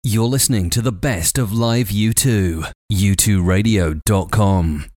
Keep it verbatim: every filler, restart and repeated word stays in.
You're listening to the best of live U two. U two radio dot com.